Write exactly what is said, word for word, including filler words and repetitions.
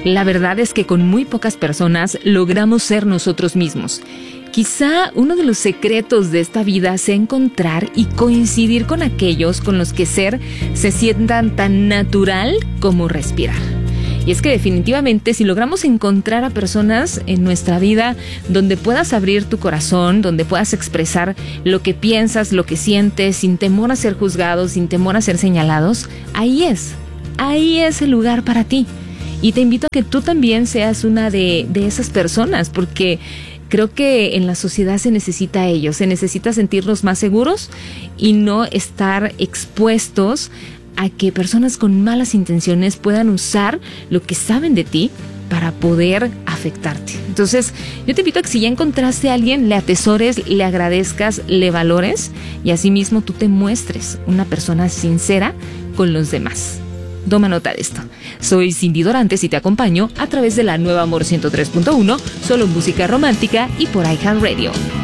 La verdad es que con muy pocas personas logramos ser nosotros mismos. Quizá uno de los secretos de esta vida sea encontrar y coincidir con aquellos con los que ser se sientan tan natural como respirar. Y es que definitivamente si logramos encontrar a personas en nuestra vida donde puedas abrir tu corazón, donde puedas expresar lo que piensas, lo que sientes, sin temor a ser juzgados, sin temor a ser señalados, ahí es, ahí es el lugar para ti. Y te invito a que tú también seas una de, de esas personas, porque creo que en la sociedad se necesita ello, se necesita sentirnos más seguros y no estar expuestos a que personas con malas intenciones puedan usar lo que saben de ti para poder afectarte. Entonces, yo te invito a que si ya encontraste a alguien, le atesores, le agradezcas, le valores y asimismo tú te muestres una persona sincera con los demás. Toma nota de esto. Soy Cindy Dorantes y te acompaño a través de la Nueva Amor ciento tres punto uno, solo música romántica y por iHeartRadio.